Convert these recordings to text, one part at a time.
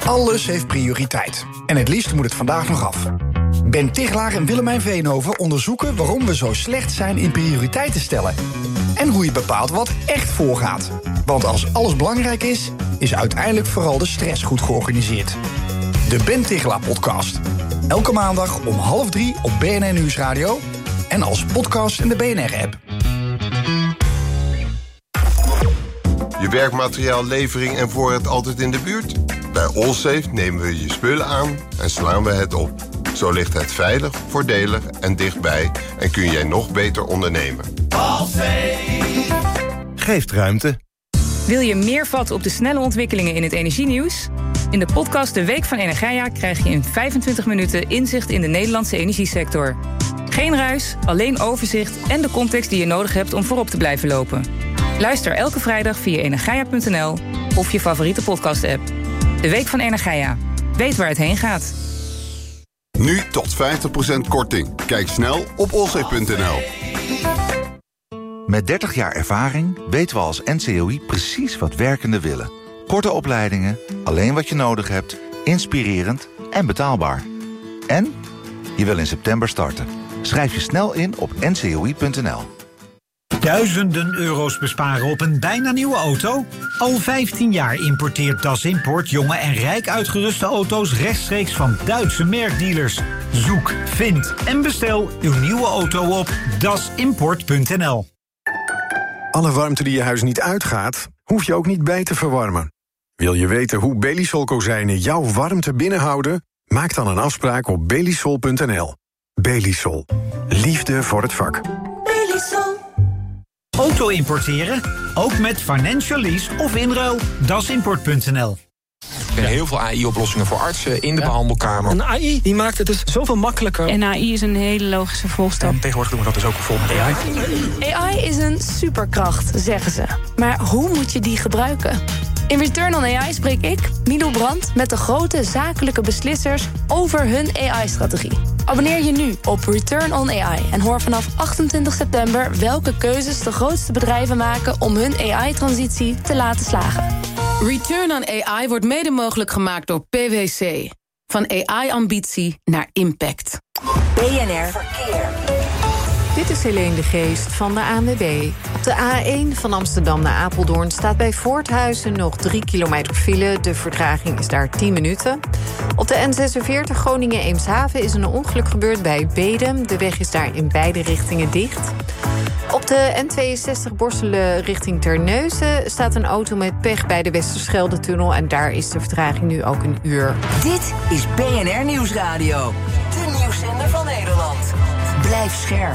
Alles heeft prioriteit. En het liefst moet het vandaag nog af. Ben Tichelaar en Willemijn Veenhoven onderzoeken waarom we zo slecht zijn in prioriteiten stellen. En hoe je bepaalt wat echt voorgaat. Want als alles belangrijk is, is uiteindelijk vooral de stress goed georganiseerd. De Ben Tichelaar podcast. Elke maandag om 2:30 op BNR Nieuwsradio. En als podcast in de BNR-app. Je werkmateriaallevering en voorraad altijd in de buurt? Bij Allsafe nemen we je spullen aan en slaan we het op. Zo ligt het veilig, voordelig en dichtbij en kun jij nog beter ondernemen. Allsafe geeft ruimte. Wil je meer vatten op de snelle ontwikkelingen in het energienieuws? In de podcast De Week van Energia krijg je in 25 minuten inzicht in de Nederlandse energiesector. Geen ruis, alleen overzicht en de context die je nodig hebt om voorop te blijven lopen. Luister elke vrijdag via energia.nl of je favoriete podcast-app. De Week van Energia. Weet waar het heen gaat. Nu tot 50% korting. Kijk snel op allsafe.nl. Met 30 jaar ervaring weten we als NCOI precies wat werkenden willen. Korte opleidingen, alleen wat je nodig hebt, inspirerend en betaalbaar. En je wil in september starten. Schrijf je snel in op ncoi.nl. Duizenden euro's besparen op een bijna nieuwe auto? Al 15 jaar importeert Das Import jonge en rijk uitgeruste auto's rechtstreeks van Duitse merkdealers. Zoek, vind en bestel uw nieuwe auto op dasimport.nl. Alle warmte die je huis niet uitgaat, hoef je ook niet bij te verwarmen. Wil je weten hoe Belisol-kozijnen jouw warmte binnenhouden? Maak dan een afspraak op belisol.nl. Belisol. Liefde voor het vak. Belisol. Auto importeren? Ook met financial lease of inruil. dasimport.nl. Er zijn heel veel AI-oplossingen voor artsen in de behandelkamer. Een AI die maakt het dus zoveel makkelijker. En AI is een hele logische volstap. En tegenwoordig doen we dat dus ook vol met AI. AI is een superkracht, zeggen ze. Maar hoe moet je die gebruiken? In Return on AI spreek ik, Milo Brandt, met de grote zakelijke beslissers over hun AI-strategie. Abonneer je nu op Return on AI en hoor vanaf 28 september welke keuzes de grootste bedrijven maken om hun AI-transitie te laten slagen. Return on AI wordt mede mogelijk gemaakt door PwC. Van AI-ambitie naar impact. BNR Verkeer. Dit is Helene de Geest van de ANWB. Op de A1 van Amsterdam naar Apeldoorn staat bij Voorthuizen nog 3 kilometer file. De vertraging is daar 10 minuten. Op de N46 Groningen-Eemshaven is een ongeluk gebeurd bij Bedum. De weg is daar in beide richtingen dicht. Op de N62 Borselen richting Terneuzen staat een auto met pech bij de Westerschelde-tunnel. En daar is de vertraging nu ook een uur. Dit is BNR Nieuwsradio. De nieuwszender van Nederland. Blijf scherp.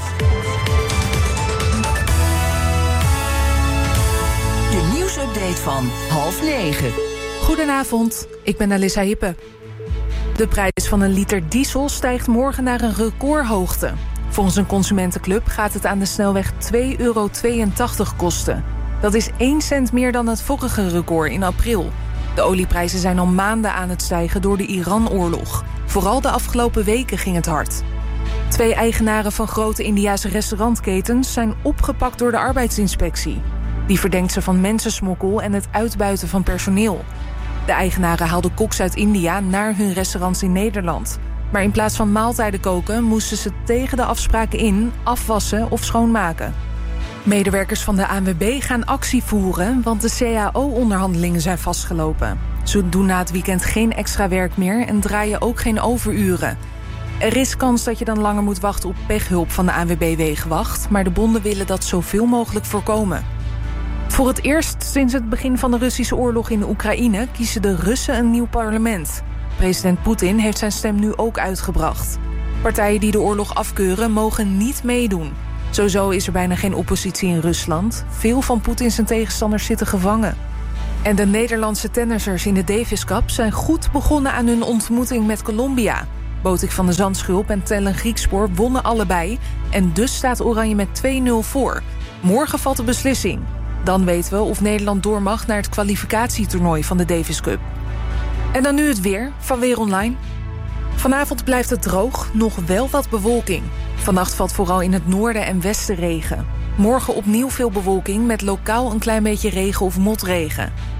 De nieuwsupdate van 8:30. Goedenavond, ik ben Alissa Hippe. De prijs van een liter diesel stijgt morgen naar een recordhoogte. Volgens een consumentenclub gaat het aan de snelweg €2,82 kosten. Dat is 1 cent meer dan het vorige record in april. De olieprijzen zijn al maanden aan het stijgen door de Iran-oorlog. Vooral de afgelopen weken ging het hard. 2 eigenaren van grote Indiase restaurantketens zijn opgepakt door de arbeidsinspectie. Die verdenkt ze van mensensmokkel en het uitbuiten van personeel. De eigenaren haalden koks uit India naar hun restaurants in Nederland. Maar in plaats van maaltijden koken moesten ze tegen de afspraken in afwassen of schoonmaken. Medewerkers van de ANWB gaan actie voeren, want de CAO-onderhandelingen zijn vastgelopen. Ze doen na het weekend geen extra werk meer en draaien ook geen overuren. Er is kans dat je dan langer moet wachten op pechhulp van de ANWB-Wegenwacht, maar de bonden willen dat zoveel mogelijk voorkomen. Voor het eerst sinds het begin van de Russische oorlog in de Oekraïne kiezen de Russen een nieuw parlement. President Poetin heeft zijn stem nu ook uitgebracht. Partijen die de oorlog afkeuren mogen niet meedoen. Sowieso is er bijna geen oppositie in Rusland. Veel van Poetin zijn tegenstanders zitten gevangen. En de Nederlandse tennissers in de Davis Cup zijn goed begonnen aan hun ontmoeting met Colombia. Botik van de Zandschulp en Tellen Griekspoor wonnen allebei. En dus staat Oranje met 2-0 voor. Morgen valt de beslissing. Dan weten we of Nederland door mag naar het kwalificatietoernooi van de Davis Cup. En dan nu het weer van Weer Online. Vanavond blijft het droog, nog wel wat bewolking. Vannacht valt vooral in het noorden en westen regen. Morgen opnieuw veel bewolking met lokaal een klein beetje regen of motregen.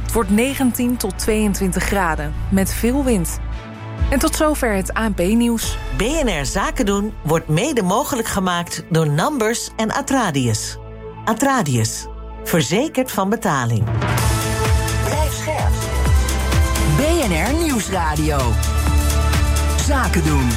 Het wordt 19 tot 22 graden, met veel wind. En tot zover het ANP-nieuws. BNR Zaken doen wordt mede mogelijk gemaakt door Numbers en Atradius. Atradius, verzekerd van betaling. Blijf scherp. BNR Nieuwsradio. Zaken doen.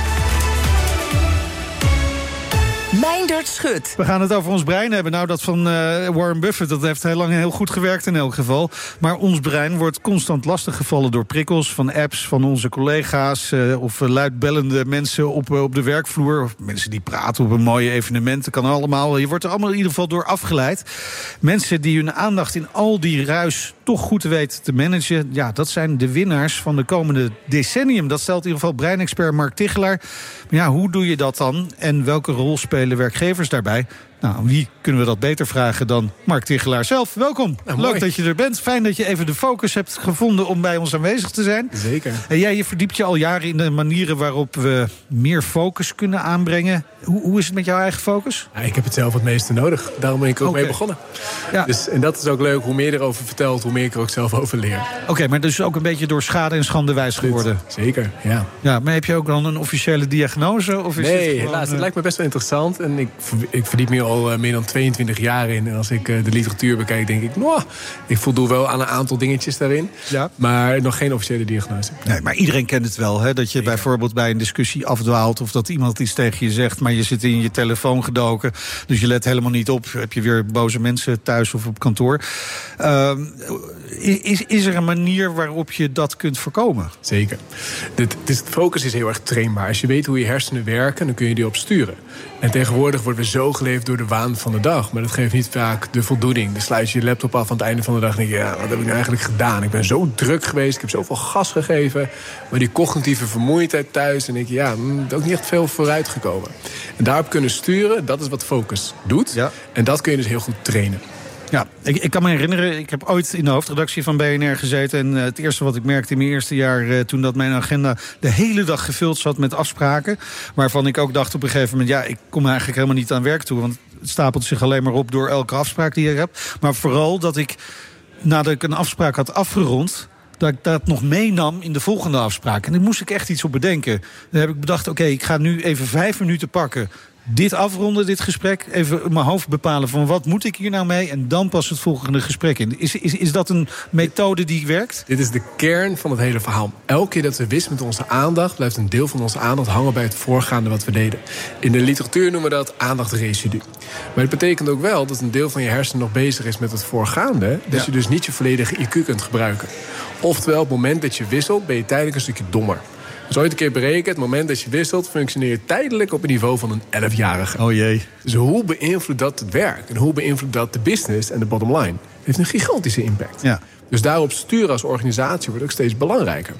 Meindert Schut. We gaan het over ons brein hebben. Nou, dat van Warren Buffett, dat heeft heel lang heel goed gewerkt in elk geval. Maar ons brein wordt constant lastiggevallen door prikkels van apps, van onze collega's, of luidbellende mensen op de werkvloer, of mensen die praten op een mooie evenement. Dat kan allemaal. Je wordt er allemaal in ieder geval door afgeleid. Mensen die hun aandacht in al die ruis toch goed weten te managen, ja, dat zijn de winnaars van de komende decennium. Dat stelt in ieder geval breinexpert Mark Tichelaar. Maar ja, hoe doe je dat dan? En welke rol spelen werkgevers daarbij? Nou, wie kunnen we dat beter vragen dan Mark Tichelaar zelf? Welkom. Leuk dat je er bent. Fijn dat je even de focus hebt gevonden om bij ons aanwezig te zijn. Zeker. En jij, je verdiept je al jaren in de manieren waarop we meer focus kunnen aanbrengen. Hoe is het met jouw eigen focus? Ja, ik heb het zelf het meeste nodig. Daarom ben ik er ook mee begonnen. Ja. Dus, en dat is ook leuk. Hoe meer je erover vertelt, hoe meer ik er ook zelf over leer. Oké, maar dus ook een beetje door schade en schande wijs geworden. Zeker, ja. Ja, maar heb je ook dan een officiële diagnose? Of is nee, het helaas. Het lijkt me best wel interessant. En ik verdiep me al meer dan 22 jaar in. En als ik de literatuur bekijk, denk ik, ik voldoe wel aan een aantal dingetjes daarin. Ja. Maar nog geen officiële diagnose. Nee, maar iedereen kent het wel, hè? Dat je bijvoorbeeld bij een discussie afdwaalt, of dat iemand iets tegen je zegt, maar je zit in je telefoon gedoken, dus je let helemaal niet op. Heb je weer boze mensen thuis of op kantoor? Is er een manier waarop je dat kunt voorkomen? Zeker. Het focus is heel erg trainbaar. Als je weet hoe je hersenen werken, dan kun je die op sturen. En tegenwoordig worden we zo geleefd door de waan van de dag. Maar dat geeft niet vaak de voldoening. Dan sluit je je laptop af aan het einde van de dag en denk je, ja, wat heb ik nou eigenlijk gedaan? Ik ben zo druk geweest, ik heb zoveel gas gegeven. Maar die cognitieve vermoeidheid thuis, en denk je, ja, er is ook niet echt veel vooruit gekomen. En daarop kunnen sturen, dat is wat focus doet. Ja. En dat kun je dus heel goed trainen. Ja, ik kan me herinneren, ik heb ooit in de hoofdredactie van BNR gezeten. En het eerste wat ik merkte in mijn eerste jaar, toen dat mijn agenda de hele dag gevuld zat met afspraken, waarvan ik ook dacht op een gegeven moment, ja, ik kom eigenlijk helemaal niet aan werk toe, want het stapelt zich alleen maar op door elke afspraak die ik heb. Maar vooral dat ik, nadat ik een afspraak had afgerond, dat ik dat nog meenam in de volgende afspraak. En daar moest ik echt iets op bedenken. Dan heb ik bedacht, oké, ik ga nu even 5 minuten pakken, dit afronden, dit gesprek, even in mijn hoofd bepalen van wat moet ik hier nou mee, en dan pas het volgende gesprek in. Is dat een methode die werkt? Dit is de kern van het hele verhaal. Elke keer dat we wisten met onze aandacht, blijft een deel van onze aandacht hangen bij het voorgaande wat we deden. In de literatuur noemen we dat aandachtresidu. Maar het betekent ook wel dat een deel van je hersenen nog bezig is met het voorgaande, dat je dus niet je volledige IQ kunt gebruiken. Oftewel, op het moment dat je wisselt, ben je tijdelijk een stukje dommer. Dus ooit een keer berekend, het moment dat je wisselt, functioneer je tijdelijk op het niveau van een 11-jarige. Oh jee. Dus hoe beïnvloedt dat het werk? En hoe beïnvloedt dat de business en de bottom line? Het heeft een gigantische impact. Ja. Dus daarop sturen als organisatie wordt ook steeds belangrijker.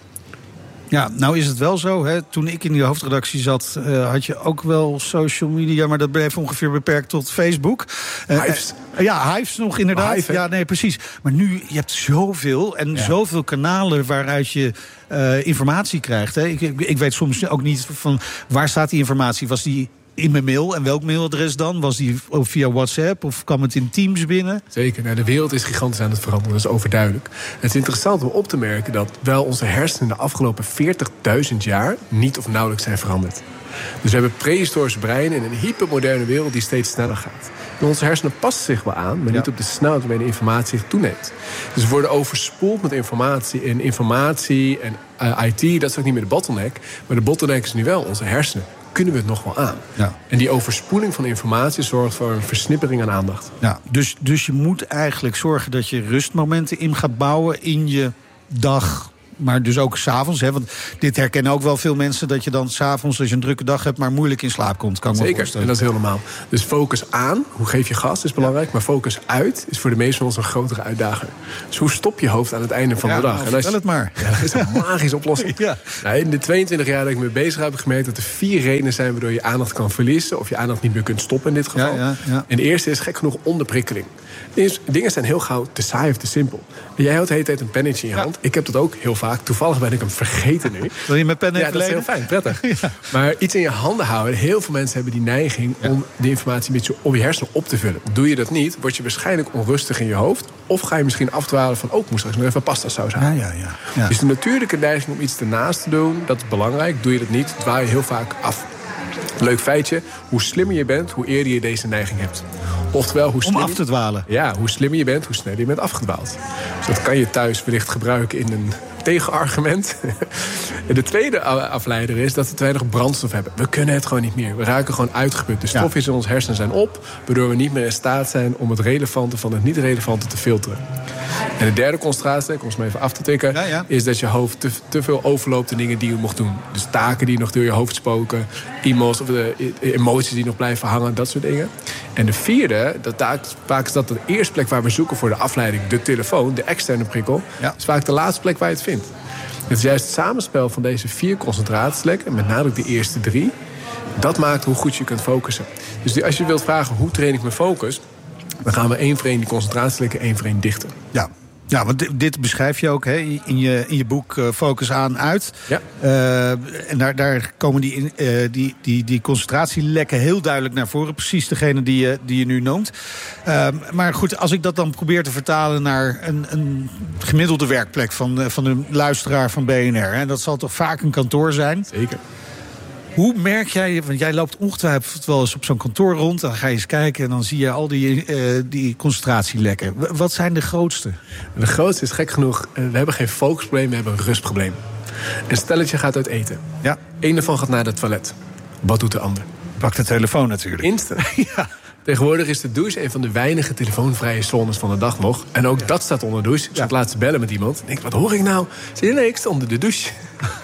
Ja, nou is het wel zo, hè. Toen ik in die hoofdredactie zat, had je ook wel social media, maar dat bleef ongeveer beperkt tot Facebook. Hives. Ja, Hives nog inderdaad. Hive, ja, nee, precies. Maar nu, je hebt zoveel en zoveel kanalen waaruit je informatie krijgt. Hè. Ik weet soms ook niet van waar staat die informatie. Was die in mijn mail? En welk mailadres dan? Was die via WhatsApp of kwam het in Teams binnen? Zeker. Nou, de wereld is gigantisch aan het veranderen. Dat is overduidelijk. Het is interessant om op te merken dat wel onze hersenen de afgelopen 40.000 jaar niet of nauwelijks zijn veranderd. Dus we hebben prehistorische breinen in een hypermoderne wereld die steeds sneller gaat. En onze hersenen passen zich wel aan, maar niet op de snelheid waarmee de informatie zich toeneemt. Dus we worden overspoeld met informatie. En informatie en IT, dat is ook niet meer de bottleneck. Maar de bottleneck is nu wel onze hersenen. Kunnen we het nog wel aan? Ja. En die overspoeling van informatie zorgt voor een versnippering aan aandacht. Ja, dus je moet eigenlijk zorgen dat je rustmomenten in gaat bouwen in je dag, maar dus ook 's avonds. Want dit herkennen ook wel veel mensen, dat je dan 's avonds, als je een drukke dag hebt, maar moeilijk in slaap komt. Kan Zeker, en dat is heel normaal. Dus focus aan, hoe geef je gas, is belangrijk. Maar focus uit is voor de meesten van ons een grotere uitdaging. Dus hoe stop je hoofd aan het einde van de dag? Nou, vertel het maar. Ja, dat is een magische oplossing. Ja. Nou, in de 22 jaar dat ik me bezig heb gemerkt dat er 4 redenen zijn waardoor je aandacht kan verliezen, of je aandacht niet meer kunt stoppen in dit geval. Ja. En de eerste is gek genoeg onderprikkeling. Dingen zijn heel gauw te saai of te simpel. En jij houdt de hele tijd een pennetje in je hand. Ik heb dat ook heel vaak. vaak. Toevallig ben ik hem vergeten nu. Wil je met pen even Ja, dat is heel fijn, prettig. Ja. Maar iets in je handen houden. Heel veel mensen hebben die neiging om de informatie een beetje op je hersenen op te vullen. Doe je dat niet, word je waarschijnlijk onrustig in je hoofd. Of ga je misschien afdwalen van, ik moet straks nog even pasta saus halen. Ja. Dus de natuurlijke neiging om iets ernaast te doen, dat is belangrijk. Doe je dat niet, dwaal je heel vaak af. Leuk feitje, hoe slimmer je bent, hoe eerder je deze neiging hebt. Oftewel, hoe om af te dwalen. Ja, hoe slimmer je bent, hoe sneller je bent afgedwaald. Dus dat kan je thuis wellicht gebruiken in een tegenargument. En de tweede afleider is dat we te weinig brandstof hebben. We kunnen het gewoon niet meer. We raken gewoon uitgeput. De stofjes in ons hersenen zijn op, waardoor we niet meer in staat zijn om het relevante van het niet-relevante te filteren. En de derde concentratie, om eens maar even af te tikken, is dat je hoofd te veel overloopt in dingen die je mocht doen. Dus taken die nog door je hoofd spoken, e-mails of de emoties die nog blijven hangen, dat soort dingen. En de vierde, vaak is dat de eerste plek waar we zoeken voor de afleiding, de telefoon, de externe prikkel, is vaak de laatste plek waar je het vindt. Het is juist het samenspel van deze 4 concentratielekken, met nadruk de eerste 3, dat maakt hoe goed je kunt focussen. Dus als je wilt vragen, hoe train ik mijn focus, dan gaan we 1 voor 1 die concentratielekken 1 voor 1 dichten. Ja, want dit beschrijf je ook in je boek Focus aan uit. Ja. En daar komen die concentratielekken heel duidelijk naar voren. Precies degene die je nu noemt. Maar goed, als ik dat dan probeer te vertalen naar een gemiddelde werkplek van een luisteraar van BNR. Hè, dat zal toch vaak een kantoor zijn? Zeker. Hoe merk jij, want jij loopt ongetwijfeld wel eens op zo'n kantoor rond, dan ga je eens kijken en dan zie je al die concentratielekken. Wat zijn de grootste? De grootste is gek genoeg, we hebben geen focusprobleem, we hebben een rustprobleem. Een stelletje gaat uit eten. Ja. Eén daarvan gaat naar het toilet. Wat doet de ander? Pak de telefoon natuurlijk. Instant. Ja. Tegenwoordig is de douche een van de weinige telefoonvrije zones van de dag nog. En ook dat staat onder de douche. Ik zat laatst bellen met iemand. En denk, wat hoor ik nou? Nee, ik sta onder de douche.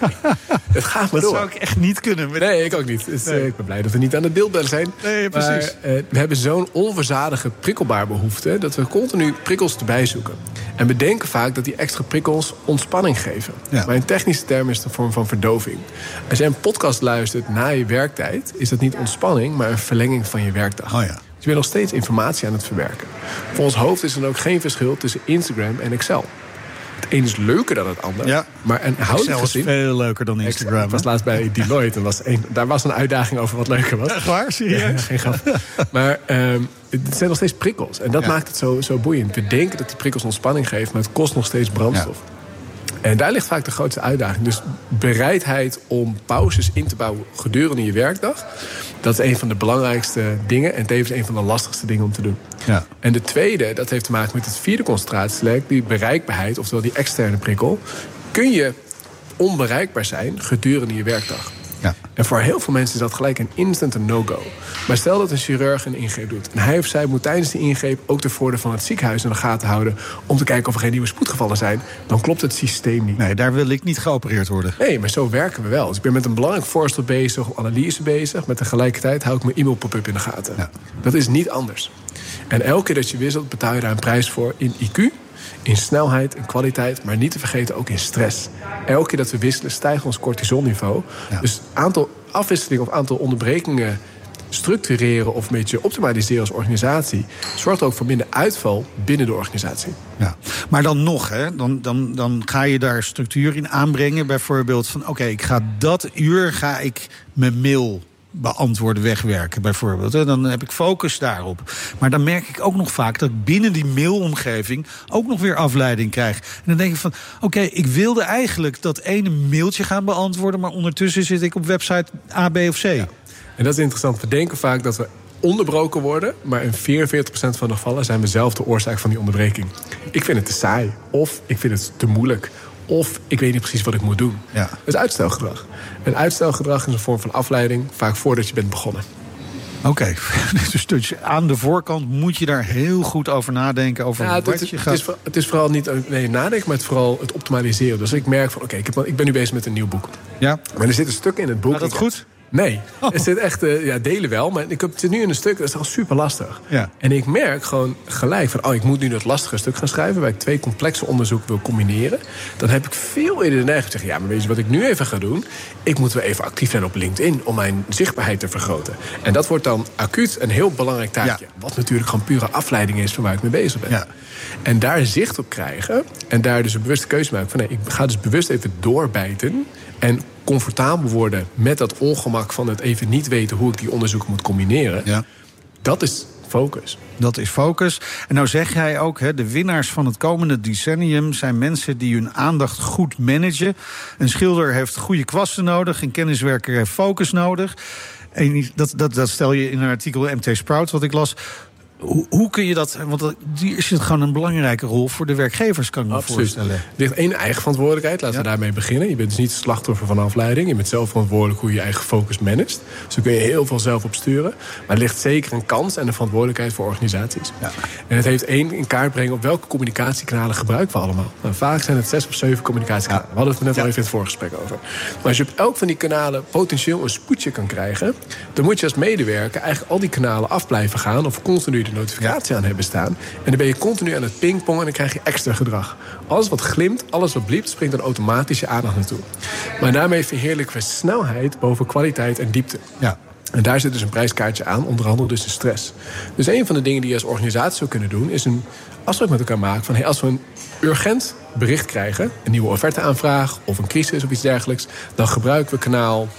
Het gaat maar door. Dat zou ik echt niet kunnen. Nee, ik ook niet. Dus, ik ben blij dat we niet aan het beeldbellen zijn. Nee, precies. Maar, we hebben zo'n onverzadige prikkelbaarbehoefte dat we continu prikkels erbij zoeken. En we denken vaak dat die extra prikkels ontspanning geven. Ja. Maar in technische termen is het een vorm van verdoving. Als jij een podcast luistert na je werktijd, is dat niet ontspanning, maar een verlenging van je werkdag. Oh ja. Dus je bent nog steeds informatie aan het verwerken. Voor ons hoofd is er dan ook geen verschil tussen Instagram en Excel. Het een is leuker dan het ander. Ja. Maar Excel is veel leuker dan Instagram. Ik was laatst bij Deloitte. Daar was een uitdaging over wat leuker was. Echt waar? Serieus? Ja, geen grap. Maar het zijn nog steeds prikkels. En dat maakt het zo boeiend. We denken dat die prikkels ontspanning geven, maar het kost nog steeds brandstof. Ja. En daar ligt vaak de grootste uitdaging. Dus bereidheid om pauzes in te bouwen gedurende je werkdag, dat is een van de belangrijkste dingen en tevens een van de lastigste dingen om te doen. Ja. En de tweede, dat heeft te maken met het vierde concentratielek, die bereikbaarheid, oftewel die externe prikkel. Kun je onbereikbaar zijn gedurende je werkdag? Ja. En voor heel veel mensen is dat gelijk een instant no-go. Maar stel dat een chirurg een ingreep doet en hij of zij moet tijdens die ingreep ook de voordeel van het ziekenhuis in de gaten houden om te kijken of er geen nieuwe spoedgevallen zijn, dan klopt het systeem niet. Nee, daar wil ik niet geopereerd worden. Nee, maar zo werken we wel. Dus ik ben met een belangrijk voorstel bezig, analyse bezig, maar tegelijkertijd hou ik mijn e-mail-pop-up in de gaten. Ja. Dat is niet anders. En elke keer dat je wisselt, betaal je daar een prijs voor in IQ, in snelheid, in kwaliteit, maar niet te vergeten ook in stress. Elke keer dat we wisselen, stijgt ons cortisolniveau. Ja. Dus aantal afwisselingen of aantal onderbrekingen structureren of een beetje optimaliseren als organisatie zorgt ook voor minder uitval binnen de organisatie. Ja. Maar dan nog, hè, dan ga je daar structuur in aanbrengen. Bijvoorbeeld van, oké, ik ga dat uur mijn mail beantwoorden, wegwerken bijvoorbeeld. Dan heb ik focus daarop. Maar dan merk ik ook nog vaak dat ik binnen die mailomgeving ook nog weer afleiding krijg. En dan denk ik van, oké, ik wilde eigenlijk dat ene mailtje gaan beantwoorden, maar ondertussen zit ik op website A, B of C. Ja. En dat is interessant. We denken vaak dat we onderbroken worden, maar in 44% van de gevallen zijn we zelf de oorzaak van die onderbreking. Ik vind het te saai, of ik vind het te moeilijk, of ik weet niet precies wat ik moet doen. Ja. Dat is uitstelgedrag. En uitstelgedrag is een vorm van afleiding, vaak voordat je bent begonnen. Oké, dus aan de voorkant moet je daar heel goed over nadenken. Over wat je gaat. Het is vooral niet nadenken, maar het vooral het optimaliseren. Dus ik merk van, oké, ik ben nu bezig met een nieuw boek. Ja. Maar er zitten stukken in het boek. Gaat dat goed? Nee, het zit echt, delen wel. Maar ik zit nu in een stuk, dat is al super lastig. Ja. En ik merk gewoon gelijk van... ik moet nu dat lastige stuk gaan schrijven... waar ik 2 complexe onderzoeken wil combineren. Dan heb ik veel eerder de neiging te zeggen... maar weet je wat ik nu even ga doen? Ik moet weer even actief zijn op LinkedIn... om mijn zichtbaarheid te vergroten. En dat wordt dan acuut een heel belangrijk taakje. Ja. Wat natuurlijk gewoon pure afleiding is van waar ik mee bezig ben. Ja. En daar zicht op krijgen... en daar dus een bewuste keuze maken van... ik ga dus bewust even doorbijten... en comfortabel worden met dat ongemak van het even niet weten... hoe ik die onderzoeken moet combineren. Ja. Dat is focus. Dat is focus. En nou zeg jij ook, de winnaars van het komende decennium... zijn mensen die hun aandacht goed managen. Een schilder heeft goede kwasten nodig. Een kenniswerker heeft focus nodig. En dat stel je in een artikel MT Sprout wat ik las... Hoe kun je dat... Want hier is het gewoon een belangrijke rol voor de werkgevers, kan ik me voorstellen. Er ligt één eigen verantwoordelijkheid. Laten we daarmee beginnen. Je bent dus niet slachtoffer van afleiding. Je bent zelf verantwoordelijk hoe je eigen focus managt. Dus daar kun je heel veel zelf op sturen. Maar er ligt zeker een kans en een verantwoordelijkheid voor organisaties. Ja. En het heeft in kaart brengen op welke communicatiekanalen gebruiken we allemaal. Nou, vaak zijn het 6 of 7 communicatiekanalen. We hadden het net al even in het voorgesprek over. Maar als je op elk van die kanalen potentieel een spoedje kan krijgen... dan moet je als medewerker eigenlijk al die kanalen af blijven gaan... of continu de notificatie aan hebben staan. En dan ben je continu aan het pingpongen en dan krijg je extra gedrag. Alles wat glimt, alles wat bliept, springt dan automatisch je aandacht naartoe. Maar daarmee verheerlijken we snelheid boven kwaliteit en diepte. Ja. En daar zit dus een prijskaartje aan, onder andere dus de stress. Dus een van de dingen die je als organisatie zou kunnen doen... is een afspraak met elkaar maken van... als we een urgent bericht krijgen, een nieuwe offerteaanvraag... of een crisis of iets dergelijks... dan gebruiken we kanaal...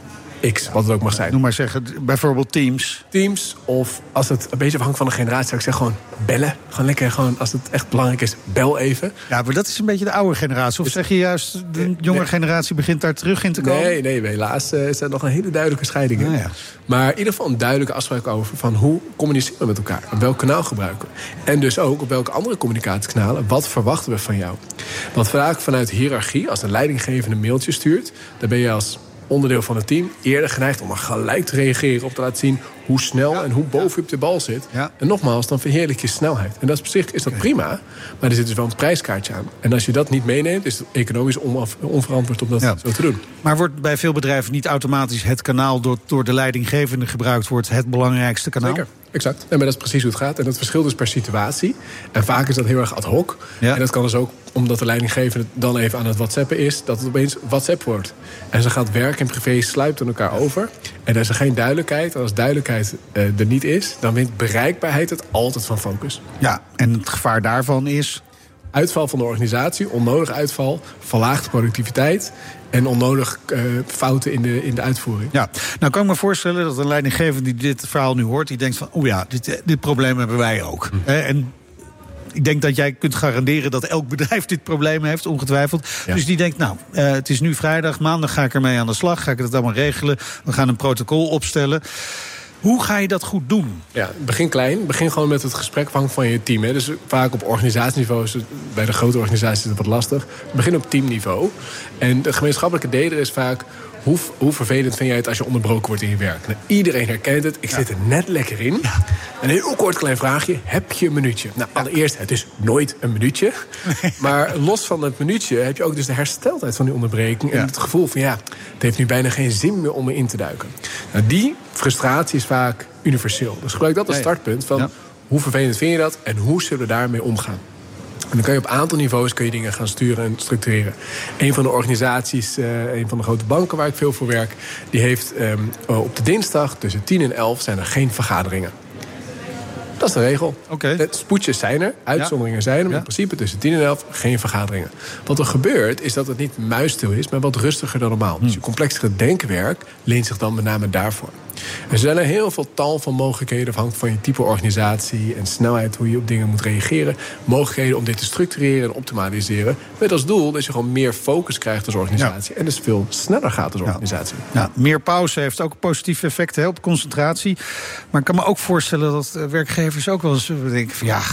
X, wat het ook mag zijn. Noem maar zeggen, bijvoorbeeld Teams. Teams, of als het een beetje afhangt van de generatie... zou ik zeggen gewoon bellen. Gewoon lekker, als het echt belangrijk is, bel even. Ja, maar dat is een beetje de oude generatie. Of dus, zeg je juist, de jonge generatie begint daar terug in te komen? Nee, helaas is er nog een hele duidelijke scheiding in. Ja. Maar in ieder geval een duidelijke afspraak over... van hoe communiceren we met elkaar? En welk kanaal gebruiken we? En dus ook op welke andere communicatiekanalen... wat verwachten we van jou? Want vanuit hiërarchie, als een leidinggevende een mailtje stuurt... dan ben je als... onderdeel van het team eerder geneigd om er gelijk te reageren... op te laten zien hoe snel en hoe boven je op de bal zit. Ja. En nogmaals, dan verheerlijk je snelheid. En dat op zich is dat prima, maar er zit dus wel een prijskaartje aan. En als je dat niet meeneemt, is het economisch onverantwoord om dat zo te doen. Maar wordt bij veel bedrijven niet automatisch het kanaal... door de leidinggevende gebruikt wordt het belangrijkste kanaal? Zeker. Exact. En maar dat is precies hoe het gaat. En dat verschilt dus per situatie. En vaak is dat heel erg ad hoc. Ja. En dat kan dus ook, omdat de leidinggevende dan even aan het WhatsAppen is... dat het opeens WhatsApp wordt. En ze gaat werk en privé sluipt aan elkaar over. En er is er geen duidelijkheid. En als duidelijkheid er niet is, dan wint bereikbaarheid het altijd van focus. Ja, en het gevaar daarvan is... uitval van de organisatie, onnodig uitval, verlaagde productiviteit... en onnodig fouten in de uitvoering. Ja, nou kan ik me voorstellen dat een leidinggevende die dit verhaal nu hoort... die denkt van, dit probleem hebben wij ook. En ik denk dat jij kunt garanderen dat elk bedrijf dit probleem heeft, ongetwijfeld. Ja. Dus die denkt, het is nu vrijdag, maandag ga ik ermee aan de slag... ga ik het allemaal regelen, we gaan een protocol opstellen... Hoe ga je dat goed doen? Ja, begin klein. Begin gewoon met het gesprek van je team. Hè. Dus vaak op organisatieniveau, bij de grote organisaties is het wat lastig. Begin op teamniveau. En de gemeenschappelijke deler is vaak... Hoe vervelend vind jij het als je onderbroken wordt in je werk? Nou, iedereen herkent het. Ik zit er net lekker in. Ja. Een heel kort klein vraagje. Heb je een minuutje? Nou, allereerst, het is nooit een minuutje. Nee. Maar los van het minuutje heb je ook dus de hersteltijd van die onderbreking. En het gevoel van, het heeft nu bijna geen zin meer om erin te duiken. Nou, die frustratie is vaak universeel. Dus gebruik dat als startpunt van... hoe vervelend vind je dat en hoe zullen we daarmee omgaan? En dan kan je op een aantal niveaus dingen gaan sturen en structureren. Een van de organisaties, een van de grote banken waar ik veel voor werk... die heeft op de dinsdag tussen 10 en 11 zijn er geen vergaderingen. Dat is de regel. Okay. Spoedjes zijn er, uitzonderingen zijn er... maar in principe tussen 10 en 11 geen vergaderingen. Wat er gebeurt is dat het niet muisstil is... maar wat rustiger dan normaal. Dus je complexere denkwerk leent zich dan met name daarvoor. Er zijn er heel veel tal van mogelijkheden... afhankelijk van je type organisatie en snelheid... hoe je op dingen moet reageren. Mogelijkheden om dit te structureren en optimaliseren. Met als doel dat je gewoon meer focus krijgt als organisatie. Ja. En dus veel sneller gaat als organisatie. Ja, meer pauze heeft ook positieve effecten op concentratie. Maar ik kan me ook voorstellen dat werkgevers ook wel eens denken...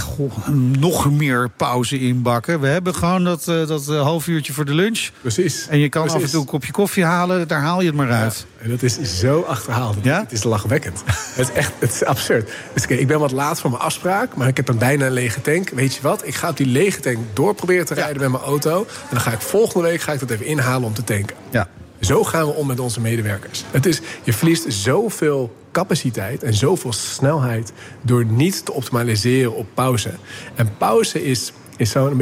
van nog meer pauze inbakken. We hebben gewoon dat half uurtje voor de lunch. Precies. En je kan af en toe een kopje koffie halen. Daar haal je het maar uit. Ja, en dat is zo achterhaald. Ja? Het is lachwekkend. Het is absurd. Dus ik ben wat laat voor mijn afspraak, maar ik heb bijna een lege tank. Weet je wat? Ik ga op die lege tank door proberen te rijden met mijn auto. En dan ga ik volgende week dat even inhalen om te tanken. Ja. Zo gaan we om met onze medewerkers. Je verliest zoveel capaciteit en zoveel snelheid door niet te optimaliseren op pauze. En pauze is zo'n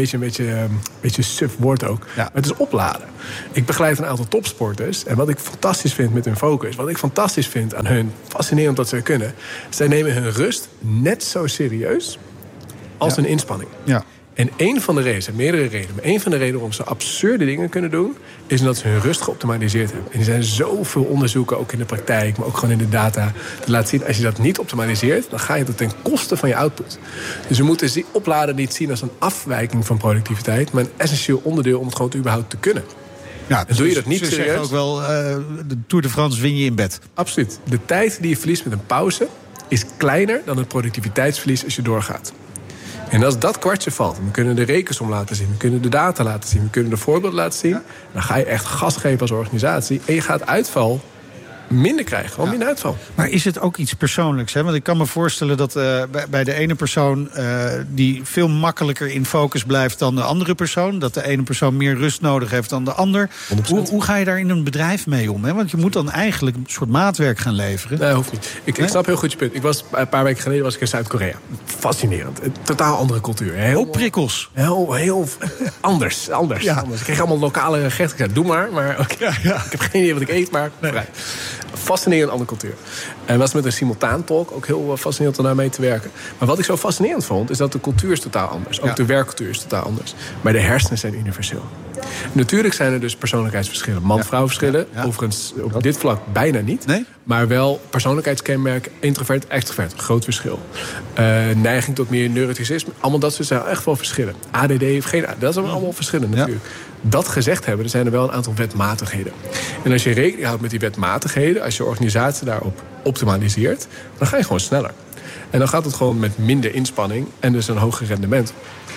beetje suf woord ook. Ja. Maar het is opladen. Ik begeleid een aantal topsporters. En wat ik fantastisch vind met hun focus, wat ik fantastisch vind aan hun, fascinerend dat ze kunnen, zij nemen hun rust net zo serieus als hun inspanning. Ja. En één van de redenen, zijn meerdere redenen, maar één van de redenen waarom ze absurde dingen kunnen doen, is omdat ze hun rust geoptimaliseerd hebben. En er zijn zoveel onderzoeken, ook in de praktijk, maar ook gewoon in de data, te laten zien, als je dat niet optimaliseert, dan ga je dat ten koste van je output. Dus we moeten opladen niet zien als een afwijking van productiviteit, maar een essentieel onderdeel om het gewoon überhaupt te kunnen. Ja, en doe je dat niet serieus? Ze zeggen ook wel, de Tour de France win je in bed. Absoluut. De tijd die je verliest met een pauze is kleiner dan het productiviteitsverlies als je doorgaat. En als dat kwartje valt, we kunnen de rekensom laten zien, we kunnen de data laten zien, we kunnen de voorbeelden laten zien, dan ga je echt gas geven als organisatie en je gaat uitval minder krijgen, gewoon minder uitval. Maar is het ook iets persoonlijks? Hè? Want ik kan me voorstellen dat bij de ene persoon die veel makkelijker in focus blijft dan de andere persoon, dat de ene persoon meer rust nodig heeft dan de ander. Hoe ga je daar in een bedrijf mee om? Hè? Want je moet dan eigenlijk een soort maatwerk gaan leveren. Nee, hoeft niet. Ik snap heel goed je punt. Een paar weken geleden in Zuid-Korea. Fascinerend. Een totaal andere cultuur. Ook prikkels. Heel anders. Ja. Ik kreeg allemaal lokale gerechten. Ik zei, doe maar. Okay. Ik heb geen idee wat ik eet, maar vrij. Fascinerend andere cultuur. En was met een simultaan-talk ook heel fascinerend om daarmee te werken. Maar wat ik zo fascinerend vond, is dat de cultuur is totaal anders. Ook de werkcultuur is totaal anders. Maar de hersenen zijn universeel. Natuurlijk zijn er dus persoonlijkheidsverschillen. Man-vrouw verschillen. Ja. Overigens op dit vlak bijna niet. Nee? Maar wel persoonlijkheidskenmerken. Introvert, extrovert. Groot verschil. Neiging tot meer neuroticisme. Allemaal dat soort zijn echt wel verschillen. ADD heeft geen... Dat zijn allemaal verschillen natuurlijk. Dat gezegd hebben, er zijn er wel een aantal wetmatigheden. En als je rekening houdt met die wetmatigheden, als je organisatie daarop optimaliseert, dan ga je gewoon sneller. En dan gaat het gewoon met minder inspanning en dus een hoger rendement.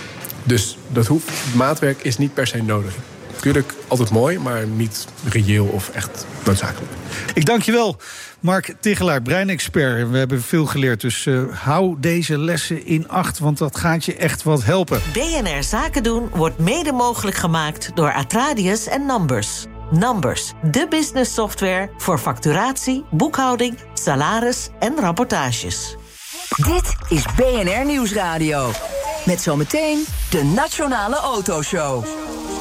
Dus maatwerk is niet per se nodig. Natuurlijk altijd mooi, maar niet reëel of echt noodzakelijk. Ik dank je wel, Mark Tichelaar, breinexpert. We hebben veel geleerd, dus hou deze lessen in acht, want dat gaat je echt wat helpen. BNR Zaken doen wordt mede mogelijk gemaakt door Atradius en Numbers. Numbers, de business software voor facturatie, boekhouding, salaris en rapportages. Dit is BNR Nieuwsradio. Met zometeen de Nationale Autoshow.